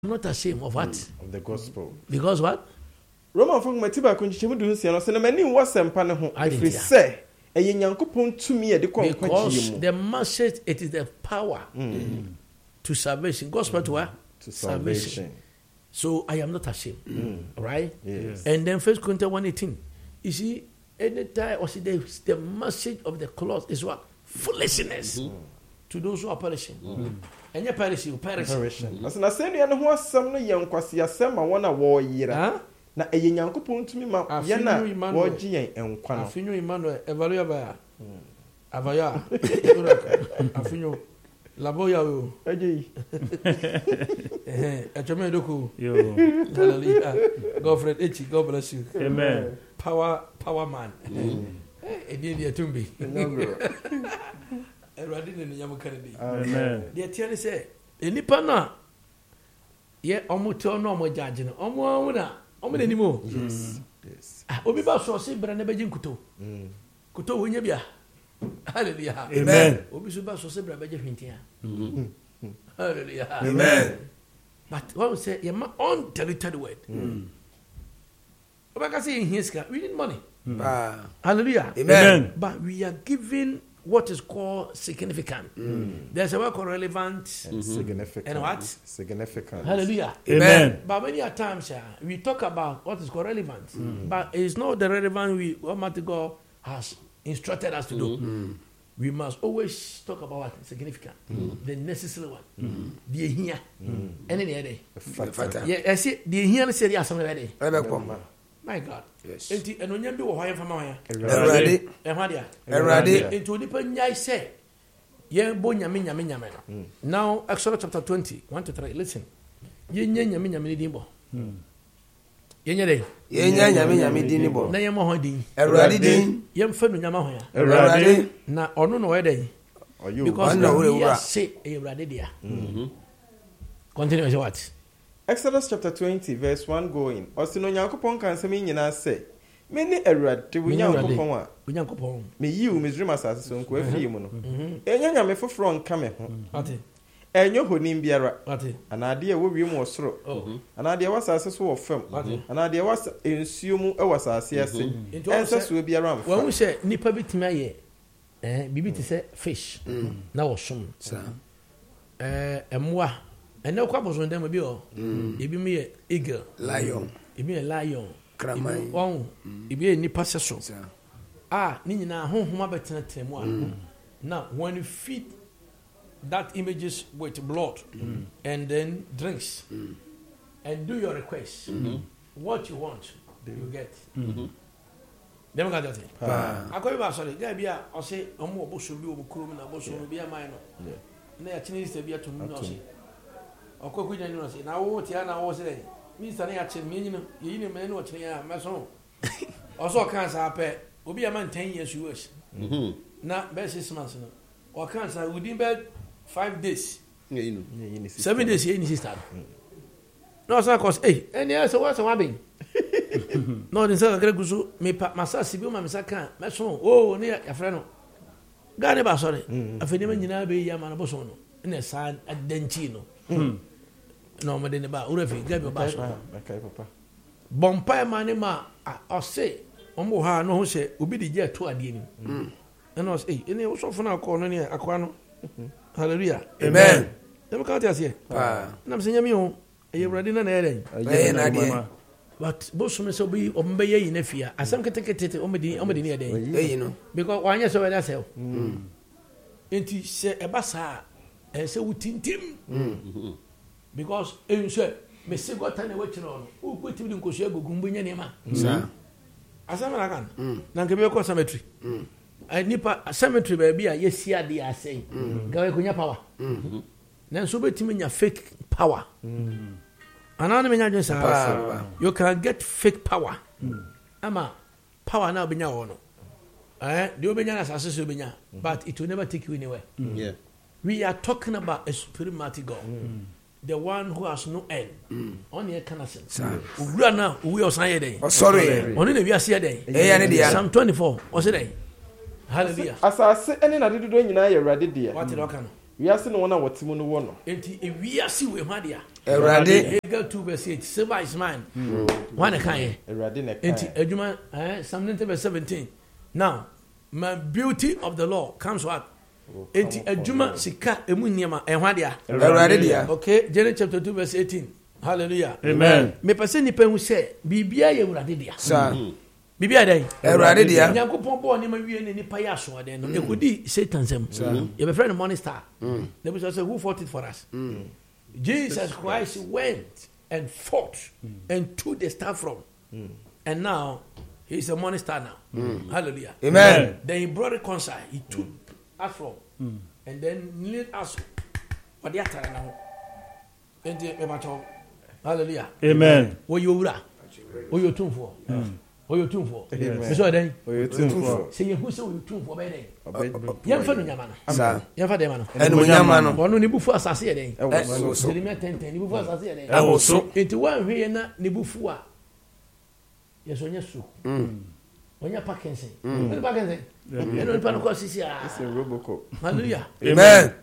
not ashamed of what? Of the gospel. Because what? Roman folk matiba kunchimu du nsia no se na mani wo sempa ne ho efri se eye nyankopon tumi e de kon because the message, it is the power to salvation. Gospel to what? To salvation. So I am not ashamed. Right? Yes. And then 1 Corinthians 1:18. You see, anytime or see the message of the cross is what? Foolishness to those who are perishing. And you perish, you perish. Na say no ho asem no ye nkwase asem ma wona wo yira. Na eye nyankopon tumi ma ye na wo gi yen enkwa no. Afinyo Emmanuel evaluate ba. Avaya. Afinyo Laboya o. Ajeyi. Echome doku. Yo. Hallelujah. Godfred Echi, God bless you. Amen. Power man. Edi dia tumbi. Eradi ne nyam kanedi. Amen. Dia tiane say enipa na ye omoto no omojage no omo na omo na nimo. Yes. Obi ba so se bra na beji nkuto. Kuto wonya bia. Hallelujah. Amen. Obi so ba so se bra beji hwentia. Hallelujah. Amen. But what we say, you ma undiluted word. Obaka say in here, we need money. Hallelujah. Amen. But we are given what is called significant. There's a word called relevant. Significant. And what? Significant. Hallelujah. Amen. But many times we talk about what is called relevant. But it's not the relevant we Almighty God has instructed us to do. We must always talk about what is significant. The necessary one. The here. And any other. Yeah, I see the here serious somebody. My God. Yes. Enti enonyam bi wo hwan fa ma hwan. Erade. Ehwa dia. Erade. Enti onipa nyai say ye bo nyame no. Now Exodus chapter 20, 1-3. Listen. Ye nyame din bo. Ye nyere. Ye nyame din bo. Na ye mo hwan din. Erade din. Ye mfa no nyama hwan. Erade. Na ono no we den. Because we say Erade dia. Continue with what? Exodus chapter 20 verse 1 going. Osino nyankopon kan se me nyina se. Me ne Awurade wo nyankopon a. Wo nyankopon. Me yiwu Misrim asase so nko afie mu no. Enya nyame foforo nka me ho. Ate. Enyo honim biara. Ate. Anade wo wiem wo soro. Anade wo asase so wo fam. Anade wo ensuo mu e wo asase ase. Ensa so biara mfa. Wo se nipa bitimi aye. Bibi ti se fish. Na wo som. Emwa. And now, what was on them? Ebi me eagle, Lion. Ebi a lion, Kramai. Oh, Ebi a nipa seso. Nini na homa betena temwa. Now, when you feed that images with blood and then drinks and do your request, what you want, you get. Dem got that. Akoy ba sorry, guy bia o say omo oboso bi obokuro na oboso bi amai no. Na ya chinese bi atum no say. Okoko nya no say na wo tia na wo say minister na ya che me nyino ye ni me no chene ya meso oso kan sa pe obi am 10 years US na be 6 months no o kan sa within be 5 days 7 days ye ni sister no so cause any else what so happen no den sa kare gusu me pa masa sibi o ma me sa kan meso ni ya frɛ no gane ba sorry afeni ma nyina be ya ma na boso no na sa adanchi no no me de ba urafi gabi ba so okay papa bompa ma ne ma o say omo ha no ho se obi di je to ade ni na o say ene wo so funa ko no ne akwa no hallelujah Amen. Dem ka tia se na me nyami ho e Awurade na na ere Na de. but bo so me so bi o mbe yi na fia asam ketekete o me di ne ede No. because wanya so we da se enti se e ba sa e se wutintim because say me se gota na wachiro no o kweti bi nkosu agugu mbunya ne ma asama na kan na nke be ko cemetery nipa cemetery ba bia yesi ade asem gawe kunya power na so betimi nya fake power anana me nya just you can get fake power ama power na obenya wo no the obenya na asase so obenya but it will never take you anywhere. We are talking about a supremacy God. The one who has no end. Only a canation. We are now, we are saying, Oh, sorry. Only we are saying, Psalm 24. What's it? Hallelujah. As I say, any na do nyina ye ready there. What it can. We are seeing one what Timono one. Enti we are see we madia. Haggai 2 verse 8. Silver is mine. One kind. Ejuma, Psalm 90 verse 17. Now, my beauty of the law comes what? Enti Ejuma sika emu niema ehwadia. Okay, Genesis chapter 2 verse 18. Hallelujah. Amen. Me pese nipa hu se bibia ye wurade dia. Sir. Bibia dai. Ewurade dia. Nyankopon bo ne ma wie ne nipa ya so ade no. Ekodi Satan sem. You be friend morning star. They will say who fought it for us? Jesus Christ went and fought and took the star from. And now he's a morning star now. Hallelujah. Amen. Then he brought a concert. He took us from. And then lead us for the attack now. And the hallelujah. Amen. What you ura? What you tune for? What you tune for? Amen. So then, what you tune for? Say you who so you tune for by then. Yam fa no nyama no. Sir. Yam fa dem no. Enu nyama no. Ono ni bufu asase ye den. So. Jeremiah 10:10 ni bufu asase ye den. So. Enti wan hwe na ni bufu a. Yeso nya su. Onya Parkinson. Ni Parkinson. Eno ni pa no ko sisi a. It's a Robocop. Hallelujah. Amen.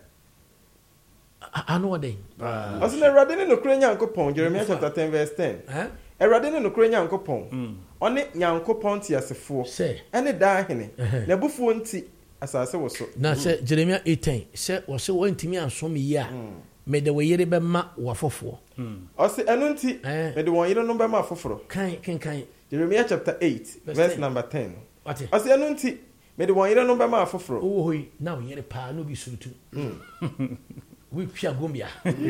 Ano ode. Osina Ewurade ne nokure Nyankopon Jeremiah chapter 10 verse 10. Ewurade ne nokure Nyankopon. One Nyankopon ti asefo. Ene da hene. Na bufuo nti asase wo so. Na se Jeremiah 8:10 se wo se wontimi ansom yi a me de wo yere be ma wo afofo. Ose enu nti me de won yere no be ma afoforo. Kan. Jeremiah chapter 8 verse number 10. What? Ose enu nti me de won yere no be ma afoforo. Wo hoyi na wo yere pa no bi surutu. We pia gombia.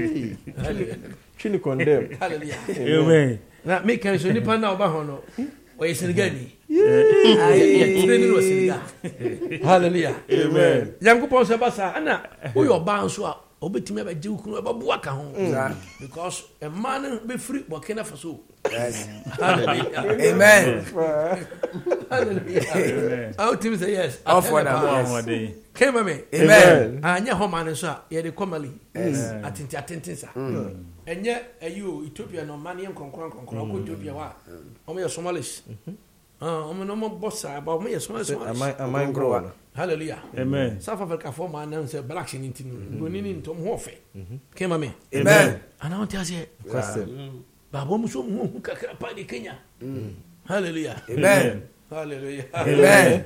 Chini condemn. Hallelujah. Amen. Na me kan so nipa na oba ho no. O yesenigani. Ai, training was seniga. Hallelujah. Amen. Yankopon se basa ana wo yo ba nso a obetimi abaje ukunu ababu aka ho. Because a man be free Burkina Faso. Yes. Hallelujah. Amen. Hallelujah. I would say yes. Off one Came with me. Amen. Anya home and so ye de komali. Atenti sa. Enye ayu Ethiopia no man yem konkron ko Ethiopia wa. Omo ye Somalis. Omo no mo bossa ba omo ye Somalis. Am I grow? Hallelujah. Amen. South Africa for man and say black shin intinu. Go ni ntom ho fe. Came with me. Amen. And I want to say Babo muso mu kakra pa de Kenya. Hallelujah. Amen. Hallelujah. Amen.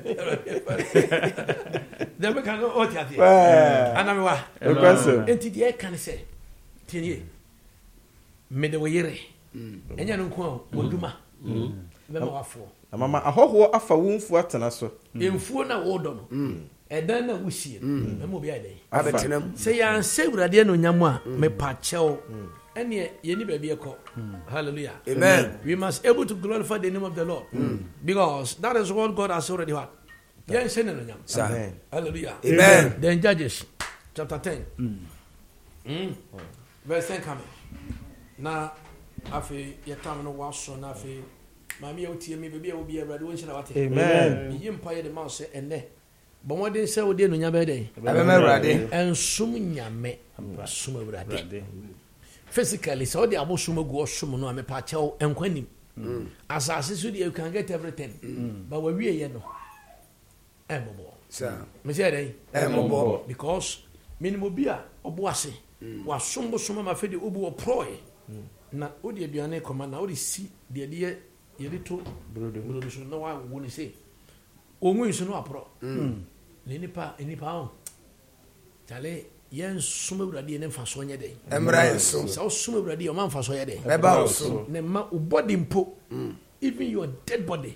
Then we can go out here. Anamiwa. Enti de kan say tinie. Me de woyere. Enya no nko oduma. Be ma wafo. Mama ahoho afa wumfu atena so. Emfuo na wodo no. Edan na wusie. Me mo bi adan. Abetenam. Say ya nse urade no nyam a me pa chew. Ene yeni baby eko. Hallelujah. Amen. We must able to glorify the name of the Lord. Because that is what God has already had. Yeah, Amen. Hallelujah. Amen. Then Judges chapter 10. Verse 10 coming. Now afi yetam no waso na afi mami otie me baby obi everade won shira wate. Amen. Yi mpa ye de ma se enne. Bo modin se wo de no nya be den. Abema Awurade. Ensum nyame. Sum Awurade. Physically, so the abosumo go sum no me pa chew enkwanim. Asase so you can get everything. But we ye no. Emobo. Sir. Me say dey. Emobo. Because minimum bia oboase. Wa sombo suma ma fe de obu oproe. Na odi aduane koma na odi si de de ye to brodo so na wa wo ni say. Onwu so no apro. Ni nipa o. Chale yen suma Awurade ne mfa so nya den. Emra yeso. So suma Awurade o man mfa so nya den. Beba so. Ne ma o body mpo. Even your dead body.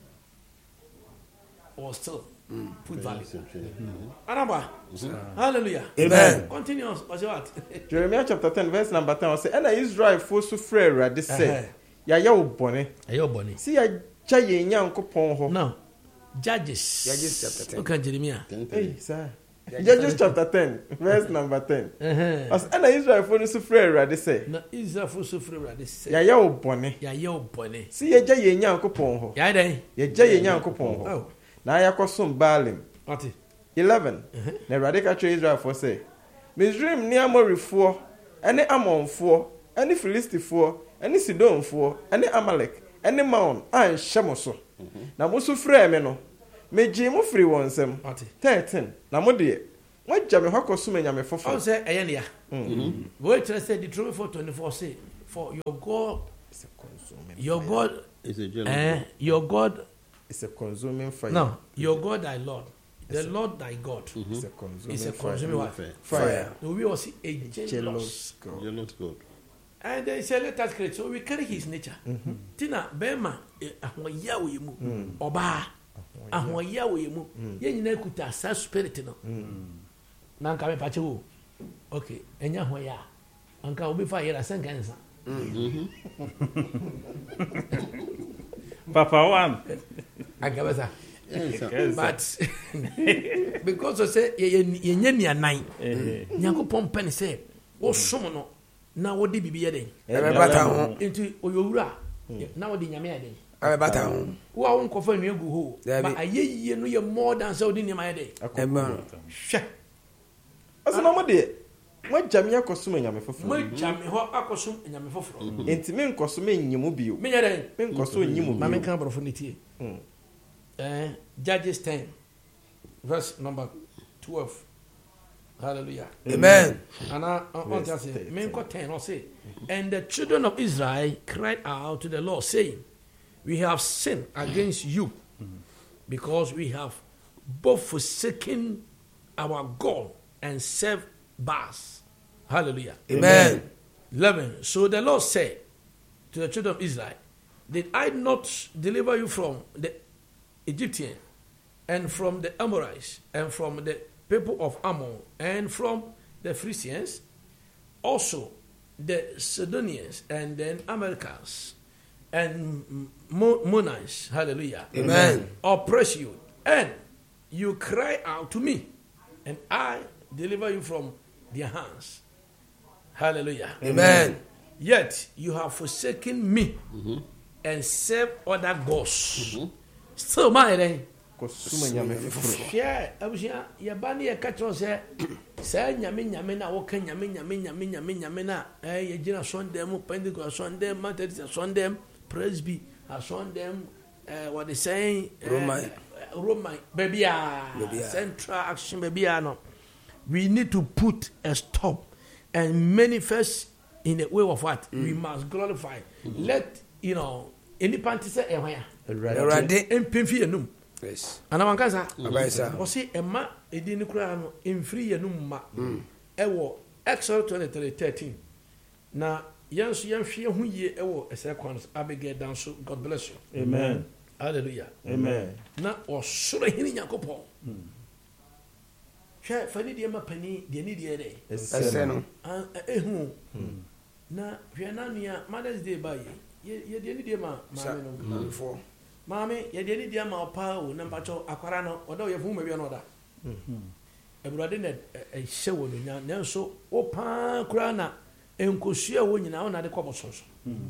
Or still put value. Araba. Hallelujah. Amen. Continue. What's what? Jeremiah chapter 10 verse number 10 say and Israel for so free Awurade say ya ya obone. Ayo bone. See ya cha ye Nyankopon ho. Now Judges chapter 10. Okay, Jeremiah. Hey, sir. Judges chapter 10 verse number 10. As and Israel for so free Awurade say. Na Israel for so free Awurade say. Ya ya obone. Ya ya obone. See ya ja ye Nyankopon ho. Ya den. Ya ja ye Nyankopon ho. Oh. Na ya kosom Baalim. What? 11. Na Awurade ka tell Israel for say. Misraim ni Amorifo, ene Amonfo, ene Filistifo, ene Sidonfo, ene Amalek, ene Maon an hyemoso. Na mo so frɛ me no. Me gye mo free wonsem. 13. Na mo de What Jamie Hawk so many I for say Ayania. Wait till I say Deuteronomy 4:24 say, for your God, it's a consuming your God, It's a general. your God, it's a consuming fire. no, your God thy Lord, the Lord thy God. It's a consuming It's a fire. consuming what? Fire. No, we also a jealous. Jealous God. You're not good. And they say let us create, so we carry his nature. Tina Bema, ahoya we mu, oba, ahoya we mu. Ye nyina kuta sa spirit no. Na nka me pache wo. Okay, enya hoya. Anka obi fa yera sen kansa. Papa one. Agabasa. Yes. But because I say ye nya nan. Nyankopon pen say wo som no na wo de bibi yeden. Bata ho. Into oyowura na wo de nyame yeden. Bata ho. Wo a wo nkofa nua gu ho. But ayeye no ye more than say wo de nyama yeden. Amen. Hwe. Asa na mo de what Jamie akosum nyame foforo. Mo jame ho akosum nyame foforo. Enti me nkosum nyimu bio. Me yeden. Me nkosum nyimu Ma me bio. kan brofo ne tie. Judges 10 verse number 12. Hallelujah. Amen. And I want to say, men got 10 or say, and the children of Israel cried out to the Lord, saying, we have sinned against you, because we have both forsaken our God and served Baals. Hallelujah. Amen. 11. So the Lord said to the children of Israel, did I not deliver you from the Egyptian and from the Amorites and from the people of Ammon and from the Phrygians, also the Sidonians and then Amalekites and Monites, hallelujah, Amen, oppress you, and you cry out to me, and I deliver you from their hands, hallelujah, Amen. Yet you have forsaken me and served other gods. Still my then. Kosum nyame foforo. Yeah, abusia ye ba ne ye ka tro se say nyame na wo ka nyame na ye gina sondem Pentecost sondem Methodist sondem Presby sondem what they saying Roman baby Central Action baby no. We need to put a stop and manifest in a way of what we must glorify. Let any panty say Erade. empemfi enum. Yes. Ana wankaza Abaisa. o se ema edi ni kura no emfiri yenum ma ewo Exodus 23:13 na yanso yanhwe hu ye ewo esekons Abigail danso. God bless you. Amen. Hallelujah. Amen. Na osoro hini Yakobon hwe fani de ma pani de ni de de Ese no. ehu na hwe na nua Mother's Day ba ye de ni de ma ma no Before. Mami, ye de ni dia ma opa o na mpacho akwara no oda ye fu ma bia no oda. Eburade na ehye wo no nya nanso opa kura na enkosua wo nyina ona de kwabosonso.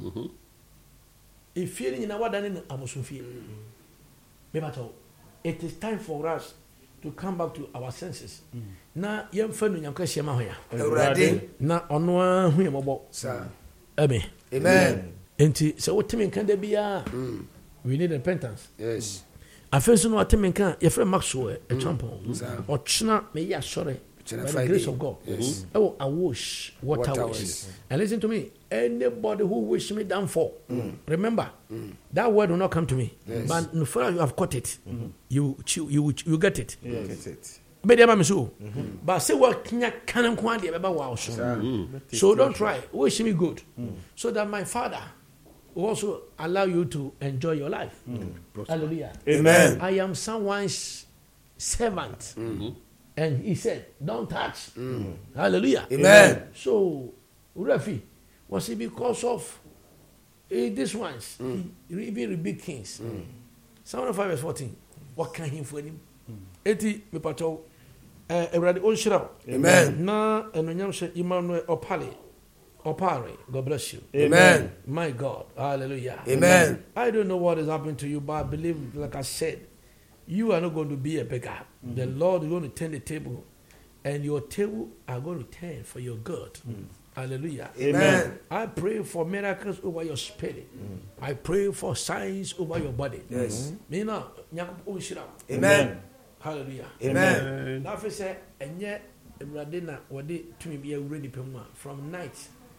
Efie ni nyina wada ne abosonfie. Me bato, it is time for us to come back to our senses. Na yemfa no nyanka hye ma ho ya. Erade. Na ono ahu ye mobo. Sir. Amen. Amen. Enti se wotimi nkan da bia. We need repentance. Yes. Afenso no ateme nka ye frɛ Maxwell a champion. Ochna me ya sore. By the grace of God. Yes. Oh, I wish water wish. And listen to me. Anybody who wish me down for, remember that word will not come to me. Yes. But no further you have caught it, you get it. Get it. But say what can wow. So don't try. Wish me good, so that my Father will also allow you to enjoy your life. Hallelujah. Amen. I am someone's servant. And he said, don't touch. Hallelujah. Amen. So, Rafi, was it because of these ones? He even rebuked kings. 7:5-14. What can he for him? 80 me pato everybody on shira. Amen. Na enonyam she Emmanuel Opare. God bless you. Amen. My God. Hallelujah. Amen. I don't know what is happening to you, but I believe, like I said, you are not going to be a beggar. The Lord is going to turn the table, and your table are going to turn for your good. Hallelujah. Amen. I pray for miracles over your spirit. I pray for signs over your body. Yes. Amen. Hallelujah. Amen. Now, if I say, and yet, Radina, what they to me be a ready from night,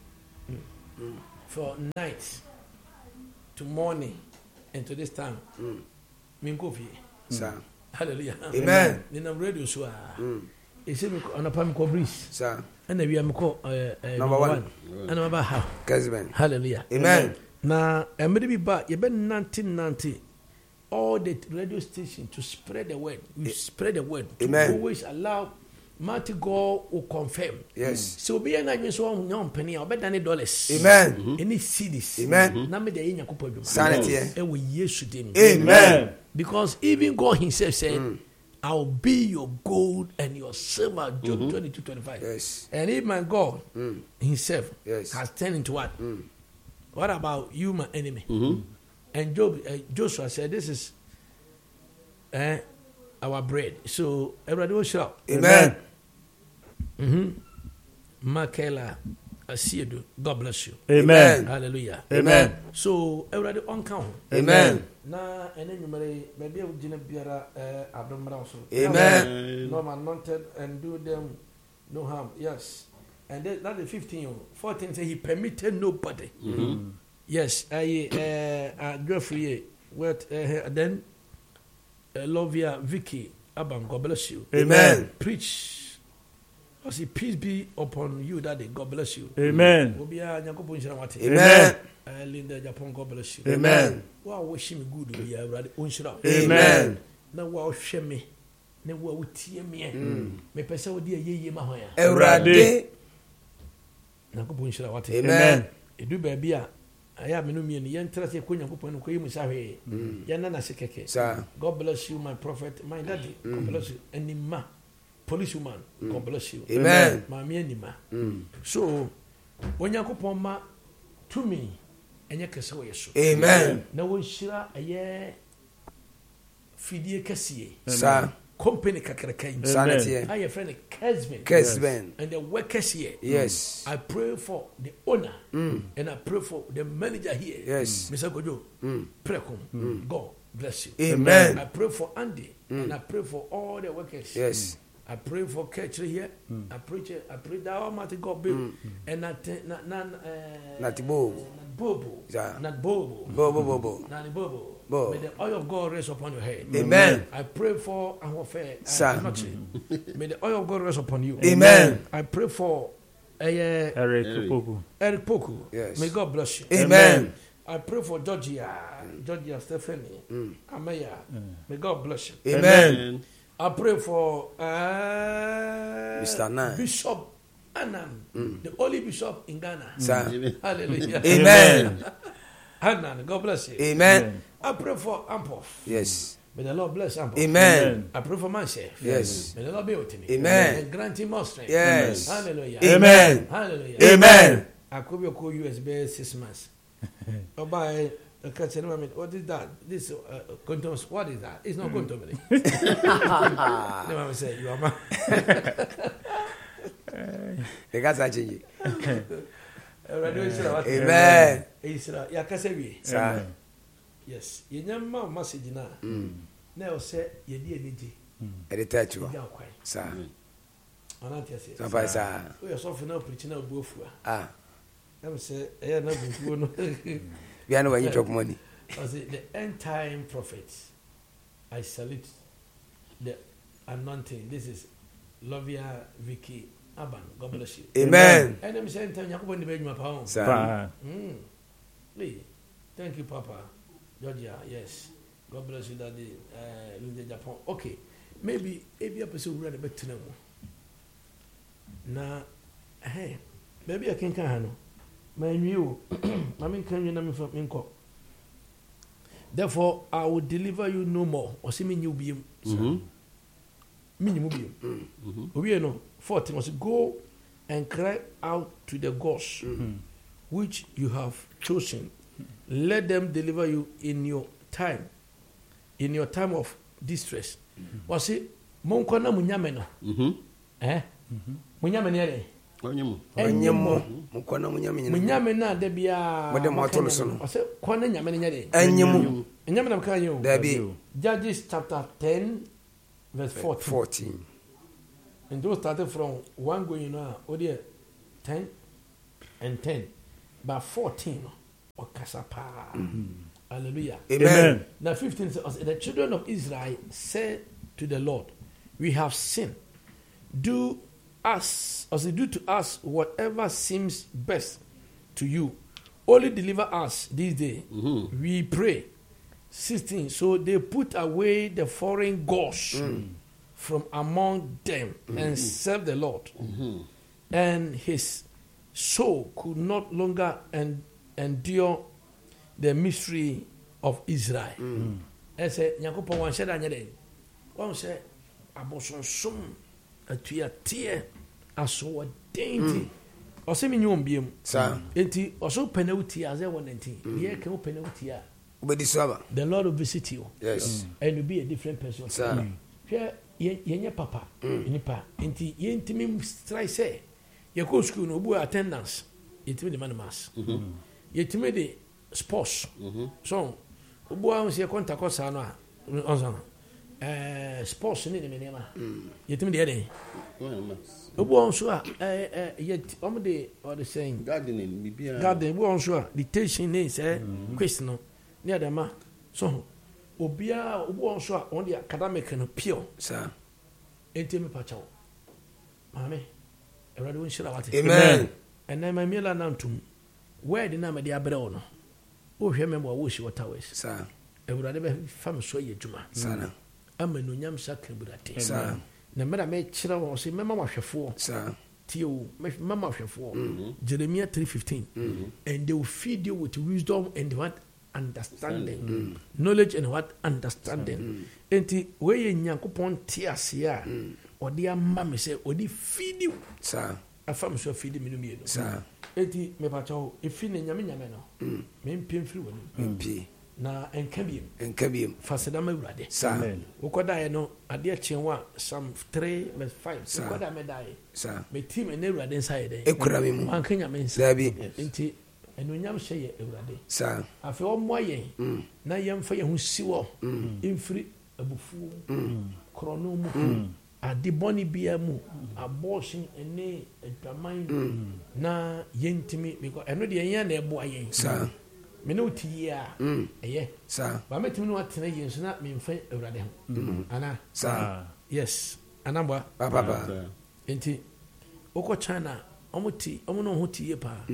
for night to morning, and to this time, Minkofi. Sir. Hallelujah. Amen. In a radio show, it's on a palm breeze. Sir. And we are number one. And number how? Hallelujah. Amen. Now, I'm going to be back. You've been 1990. All the radio station to spread the word. We spread the word. Amen. Always allow Mighty God will confirm. Yes. So be an agent so on penny or better than dollars. Amen. Any cities. Amen. Name the in your sanity. And we yes to them. Amen. Because even God Himself said, "I'll be your gold and your silver." Job 22:25. Yes. And if my God Himself Yes. has turned into what? What about you, my enemy? And Joshua said, "This is our bread." So everybody will shout. Amen. Makela Asiedu. God bless you. Amen. Hallelujah. Amen. So everybody on count. Amen. Na ene nyumere maybe I would jina biara abdomra also. Amen. No man anointed and do them no harm. Yes. And then that's the 15. 14 say he permitted nobody. Yes, I Geoffrey what then Lovia Vicky Abam, God bless you. Amen. Preach. I say peace be upon you that day. God bless you. Amen. Amen. Linda Japan, God bless you. Amen. Wow, wish me good to be a rather unshra. Amen. Now wow shame me. Ne wow tie me. Me pesa wo dia ye mahoya. Erade. Na ko unshra what. Amen. Edu ba bia aya me no mi ni yen trase ko nyankopon no ko yimu sahwe. Ya na sekeke. Sir. God bless you my prophet, my daddy. God bless you. Enima policewoman. God bless you. Amen. Mami enima. So onyankopon ma to me enye kese wo yeso. Amen. Na wo shira aye fidie kese. Sir. Company kakrakan. Sanity. I friend Kesben. Kesben. And the workers here. Yes. I pray for the owner and I pray for the manager here. Yes. Mr. Gojo. Pray come. God bless you. Amen. I pray for Andy and I pray for all the workers. Yes. I pray for Ketcher here. I pray that Almighty God be and not Bobo. Bobo. Yeah. Not Bobo. Bobo. Not Bobo. Bo. May the oil of God rest upon your head. Amen. I pray for Ahofe. Sir. May the oil of God rest upon you. Amen. I pray for Eric Poku. Yes. May God bless you. Amen. I pray for Georgia Stephanie. Amaya. May God bless you. Amen. I pray for Mr. Nan. Bishop Anan, the only bishop in Ghana. Sir. Hallelujah. Amen. Anan, God bless you. Amen. I pray for Ampof. Yes. May the Lord bless Ampof. Amen. I pray for myself. Yes. May the Lord be with me. Amen. And grant him more strength. Yes. Hallelujah. Amen. Hallelujah. Amen. I could be a cool USB 6 months. Oh, bye. What is that? This condoms. What is that? It's not condom. The mama said, "You are my." The guys are changing. Amen. Israel. Ya kasebi. Sir. Yes. Yenyama message na. Na o say ye di eniji. Edit you. Sir. Anantia say. Papa sir. We are so for now preaching na buofua. Ah. Am say e na buofua no. We are no when you drop money. I say the end time prophets. I salute the anointing. This is Lovia Vicky Aban. God bless you. Amen. And I'm saying thank you the baby pound. Sir. Thank you, Papa. Georgia, yes. God bless you, Daddy. Linda Japan. Okay. Maybe a person read a bit to know. Now, hey, maybe I can handle. My new, I mean, can you name me from Inco? Therefore, I will deliver you no more. Or see me new beam. Minimum beam. We know 14 was go and cry out to the gods which you have chosen. Let them deliver you in your time of distress. Was it Monkona Munyameno? Munyamene. Enyemo. Mukwana munyamene. Munyamena de bia. Wode motolo so no. Was it Kwana Nyamene? Enyemo. Enyamena kanyo. Debi. Judges chapter 10 verse 14. And those started from 1 going now, 10 and 10. But 14, or Kasapa. Hallelujah. Amen. Now 15 says, the children of Israel said to the Lord, we have sinned. Do to us whatever seems best to you. Only deliver us this day, we pray. 16. So they put away the foreign gods from among them and served the Lord. And his soul could not longer endure the mystery of Israel. I say, Nyankopɔn wan hyɛ da nyɛ dɛ. Wan sɛ abosonsom atuya tie aso wadenti. Ɔsɛ mi nyom biem. Sa. Enti ɔso penalty as 119. Ye can penalty. The Lord will visit you. Yes. And you'll be a different person. Sa. Here yenye papa nipa. Enti ye ntimi try say ye go school no bu attendance. Yetimi de mass. Yetimi de sports. So obu a se contact kosa no a onso sports ni de menema. Yetimi de eden. Obu onso a yet omde or the saying Gardening bibia. garden obu onso a the teaching ni say question no near the ma so obia obu onso a on the academic no pure Sa. entimi pachawo mame erade won shira wate Amen. and then my mila nantum where the name dey abrɛ no o hwɛ member wo shi water west Sa. erade be fam so ye djuma Sa. amanu nyam sakra burate Sa. na mera me kyerɛ wo se mema mahwɛfo Sa. tio mema mahwɛfo Jeremiah 3:15 and they will feed you with wisdom and what understanding knowledge and what understanding enti we ye Nyankopɔn tie ase a ɔde ama me sɛ ɔde feed you Sa. afam so feed me no me no Sa. enti me pa chawo efi ne nyame no me mpiem firi wani Mpi. na enka biem Enkabiem. fasedama awurade Sa. wokodae no adeɛ kyenwa Psalm 3:5 Sa. wokoda me dae Sa. me team ne awurade nsa yɛ dɛ Ekura me mu. wanka nyame nsa Dabi. enti ɛnuonyam hyɛ yɛ awurade Sa. afei ɔmmoa yɛn na yɛmfa yɛn ho si wɔ mfiri abufuo korɔno mu ade bɔne bia mu abortion ne adwaman na yɛntimi because ɛno deɛ ɛyɛ na ɛboa yɛn Sa. me ne wote yie a ɛyɛ Sa. ba mɛtumi ne watena yɛn so na memfa awurade ho anaa Sa. yes anamboa Papa. enti wokɔ China ɔmo ne ho te yie paa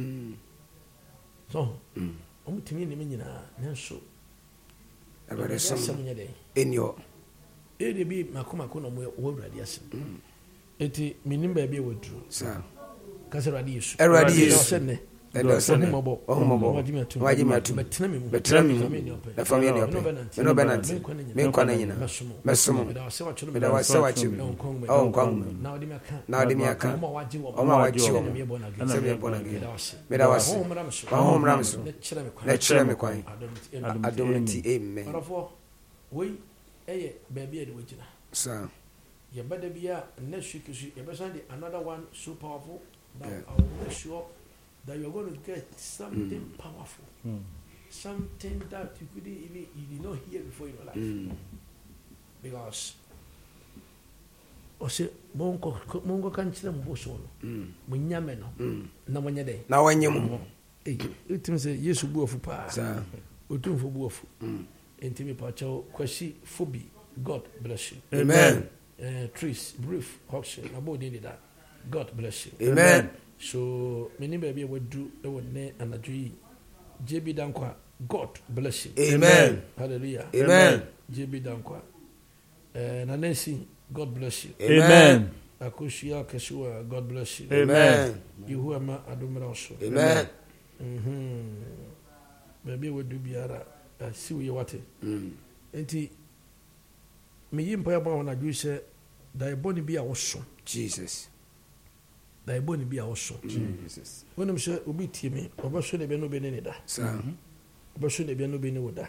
so ɔmo tumi nim nyinaa nanso Awurade som. asɛm nyɛ dɛn Enyo. ɛdeɛ bi makomako na ɔmo wɔ awurade asɛm enti menim baabi a wɔduru Sa. ka sɛ awurade yesu Awurade Yesu. ɔsɛ nnɛ Ɔhumɔbɔ. Wagye me atom. bɛtena me mu Bɛtena me mu. Na fam yɛ deɛ ɔpɛ. Me ne ɔbɛnante. Me nkwa na nyina. Mɛsom wo. Meda wo sɛ wakyerɛ mu. Ɛwɔ nkwa mu. na ɔde me aka Na ɔde me aka. ɔmo a wagye wɔ Ɔmo a wagye wɔ sɛ mo. meyɛ bɔ no adwene. Sɛ meyɛ bɔ no adwene. Meda wo ase. Meda wo ase. W'ahohomra me so. W'ahohomra me so. Na kyerɛ me kwan. Na kyerɛ me kwan. Adom Adom nti. Amen. ɔdɔfoɔ wei ɛyɛ baabi a de wagyina Sa. yɛbɛda bi a next week so yɛbɛsan de another one so powerful that I will make sure that you're going to get something powerful, something that you did not hear before in your life. Because ɔsɛ monko ka nkyerɛ mo boso no monyame no na monyɛ dɛn Na wanyɛ mu. ɛtumi sɛ yesu bu afu paa Sa. ɔtumfo bu afu enti mepakyɛw kwasi phobi God bless you. Amen. Tris brief auction about that. God bless you. Amen. So many baby would do ne anadui JB Dankwa. God bless you. Amen. Hallelujah. Amen. JB Dankwa. Nancy, God bless you. Amen. Akushia Keshua, God bless you. Amen. Yuhuama Adumra also. Amen. Baby would do biara. See where you want it. Enti me yimpa ya ba na dwu sɛ da eboni bi a woso Jesus. da eboni bi a woso Jesus. wonim sɛ obi tie me ɔbɛso ne bɛ no bɛ ne da Sa. ɔbɛso ne bɛ no bɛ ne wo da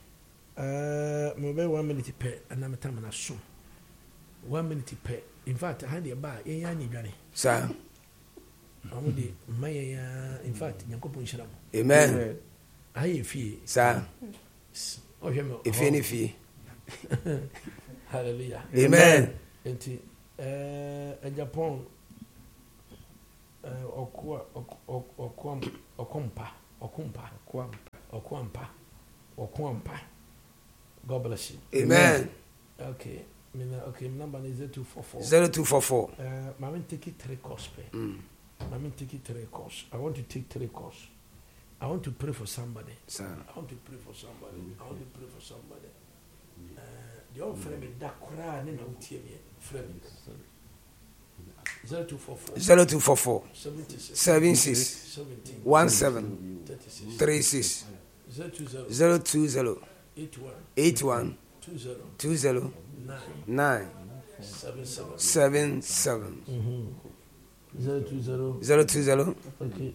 me bɛ 1 minute pɛ ana metam na so 1 minute pɛ in fact ha de ba yɛn ya ni dwane Sa. ɔmo de maye ya in fact nyankopɔn hyira mo Amen. ayɛ fie Sa. ɔhwɛ me Efie ne fie. Hallelujah. Amen. Enti Japan Okwampa. God bless you. Amen. Okay. Okay, number is 0244. 0244. Mama take it 3 course. Mama take it 3 course. I want to take 3 course. I want to pray for somebody. Sir. I want to pray for somebody. The old friend Dakura and then friend. 0244 76 17 36 020 81 20 9 77 020. Okay.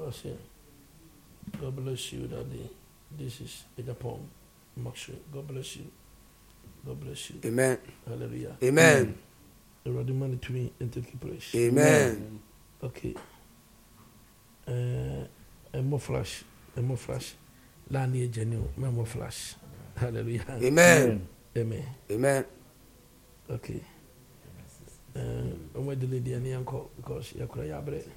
God bless you, Daddy. This is Japan. God bless you. God bless you. Amen. Hallelujah. Amen. Already money to me and take place. Amen. Okay. More flash. Lani genuine. More flash. Hallelujah. Amen. Amen. Amen. Okay. I'm with the lady and the uncle because you're crying.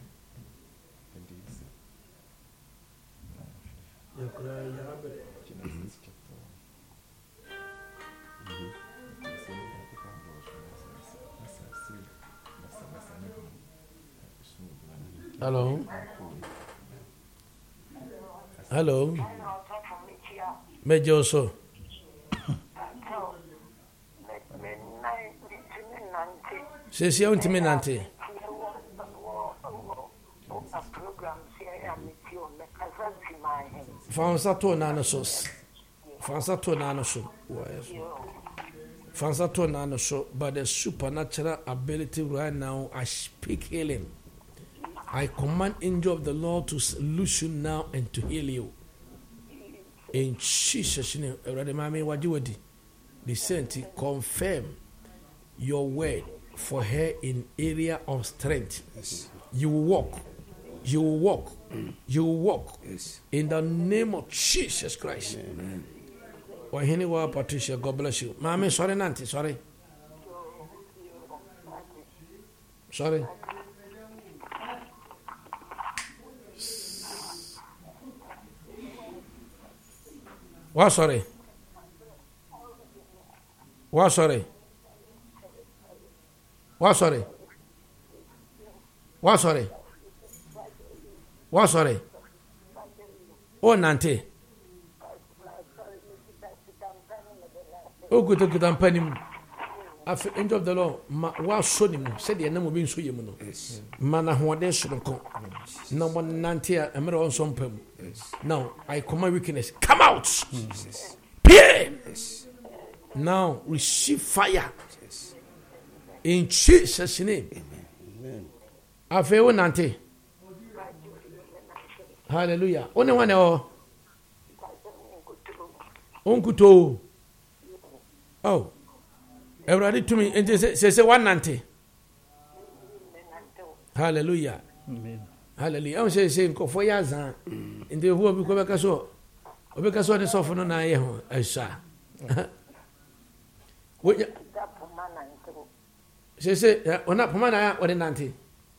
Hello. Major also. Says you want me nante. Fansa to nano so, but the supernatural ability right now, I speak healing. I command angel of the Lord to loose you now and to heal you. In Jesus' name, the saint confirm your word for her in area of strength. Yes. You will walk. Yes. In the name of Jesus Christ. Amen. Wahiniwa Patricia, God bless you. Mami, sorry, Nanti, sorry. What sorry? Oh, Nanti. Oh, good panim. After angel of the Lord, what showed him? Said the enemy being so you know. Mana who are shouldn't come. No one Nanti, a mirror on some pem. Now I command weakness. Come out! Pain! Now receive fire. In Jesus' name. Amen. After one Nanti. Hallelujah. Only one or Unkuto. Oh, everybody to me and say 190. Hallelujah. Amen. Hallelujah. I'm saying for years in the world because so because what is often on I saw. Say on up man or 90.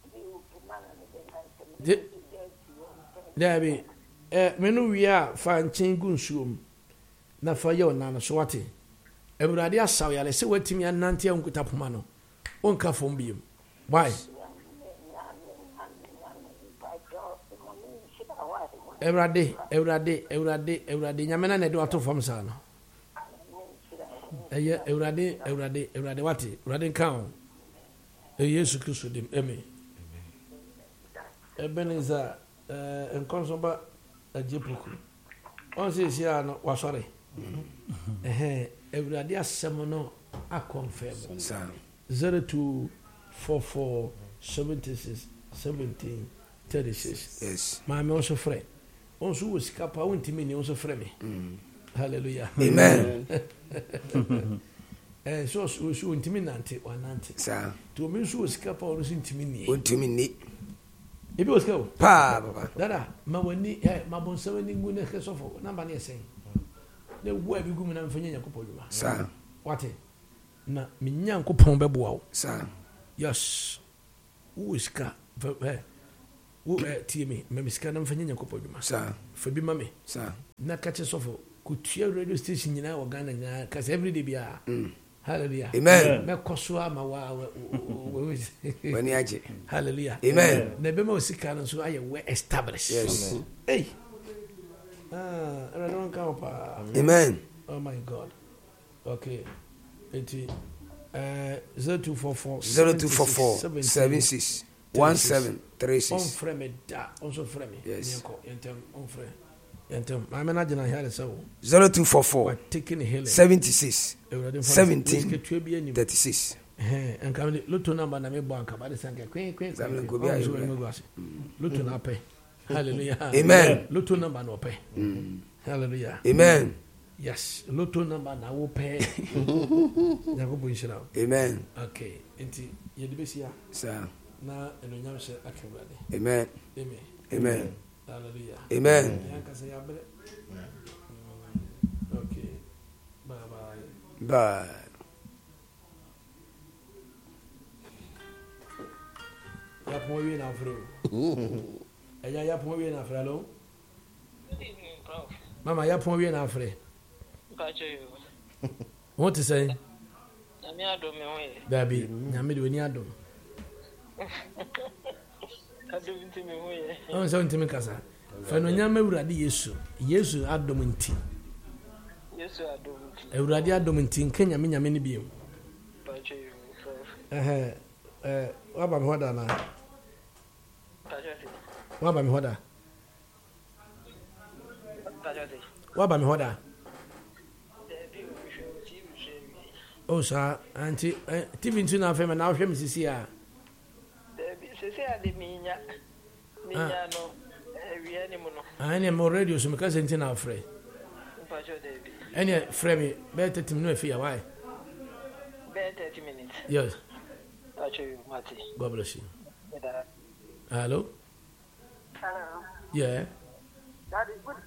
There be menu we are fan chingun shum na fa ye onana so wate Everybody asaw ya le se watimi anante ankuta poma no onka fom biem why Everybody nyamena na do ato fom sa no eye everybody wate everybody kan Yesu Kristo dim amen Ebenezer enkonsoba ajepuku on se sia no wasore everybody asem no a confirm 0244 76 17 36 yes my also friend also was kapa untimi ni also friend me hallelujah amen so untimi nante wanante sir to me so was kapa also untimi ni untimi ni ebi was go pa baba dada ma wani ma bonsawe ni ngu ne kesofo namba ne sen ne wo abi gum na mfanya yakopɔ dwuma sir wate na me Nyankopɔn bɛboa wo. Sir. Yes. Who is ka? Who tie me? Me sika na mfa Nyankopɔn dwuma. Sir. Fa bi ma me. Sir. Na ka che sofo ko tua radio station nyina wo Ghana nyina cause every day bia. Hallelujah. Amen. Me koso ama wa Wani aje. Hallelujah. Amen. Na be ma sika no so aye we establish. Yes. Hey. I don't count. Amen. Oh my God. Okay. 0244 76 1736. On frame da. Also frame. Yes. On frame. I'm not going to hear it. 0244 taking healing. 76 1736. And come look to number na me bank about the sank. Look to pay. Hallelujah. Amen. Look to number no pay. Hallelujah. Amen. Yes. Look to number na wo pay. Amen. Okay. Enti yedibesi sir. Na enyam she akewade. Amen. Amen. Amen. Hallelujah. Amen. Okay. Bye bye. Bye. Ya po wi na afro. Ya po wi na afro lo. Mama ya po wi na afro. What to say? Nyame adom me hoye. Baby, nyame de oni adom. Adom nti me hoye. On so ntimi kasa. Fa no nyame Awurade Yesu. Yesu adom nti. Yesu adom nti. Awurade adom nti nka nyame ne biem. Waba me hoda na. Waba me hoda. Waba me hoda. Oh sir, auntie, TV ntu na afem na ahwe mesisi a. Sisi ade minya. Minya no ewie ni mu no. Ane mo radio so me ka senti na afre. Mpacho David. Ane frame me be 30 minutes afia why? Be 30 minutes. Yes. Mpacho you Mati. God bless you. Hello. Hello. Yeah. That is good.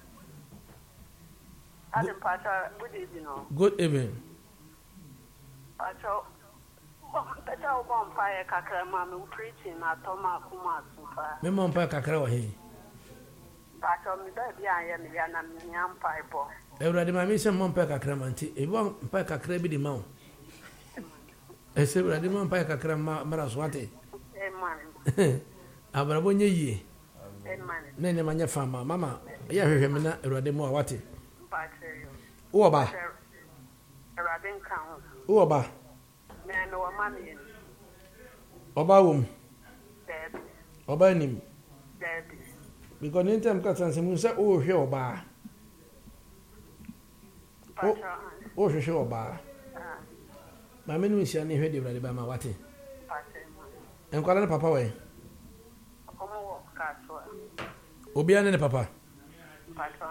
Adam Pacha, good evening. Good evening. Pacha, better one fire kakra mama preaching na Toma Kuma Sufa. Me mom pa kakra wa he. Pacha mi baby aye mi na mi ampa ipo. Ewurade ma me se mom pa kakra manti. E bo pa kakra bi di ma o. E se ewurade mom pa kakra mara so ate. Amen. Abrabo nye yie. Amen. Na ne manya fama mama. Ya hwehwe me na ewurade mo wate. Pacha you. Wo ba. Ewurade kan. Wo ba. Me no wa mami. Oba wom. Baby. Oba nim. Baby. Because in time ka sanse mu se o hwe oba. Pacha. O hwe oba. Ma me no nsia ne hwe de ewurade ba ma wate. Pacha. Enkwala ne papa we. Omo ka so. Obi ane ne papa. Pacha.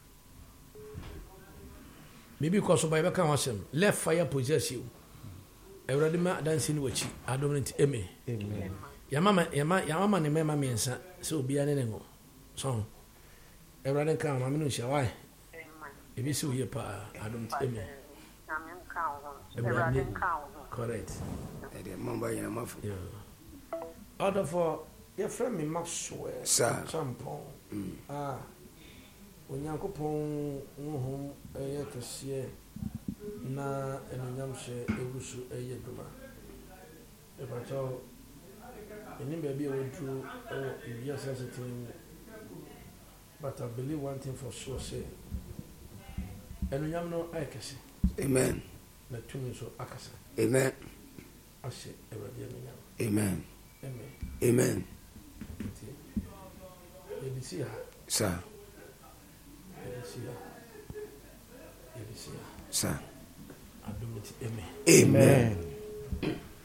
Maybe because of Bible can wasem. Left fire possess you. Ewurade ma dance ni wachi. Adomnti amen. Amen. Ya mama ne mema miensa. So obi ane ne ngo. So ewurade kan ma me no hia why. Amen. Ebi so here pa adomnti amen. Amen kan. Ewurade Kan. correct. Ede mamba yana mafu. Yeah. Order for your friend me Maxwell. Sir. Champon. Onyankopɔn nhom ɛyɛ kɛseɛ na ɛnunyam hyɛ egusu ɛyɛ dwuma. Ɛpatɔ ɛnim baabi a wɔduru ɛwɔ ewiase asetena mu. But I believe one thing for sure say ɛnunyam no ayɛ kɛse. Amen. Na tumi nso akasa. Amen. Ahyɛ Awurade ɛnunyam. Amen. Amen. Amen. Yɛde si ha. Sir. Yɛde si ha. Sir. Adomiti amen. Amen.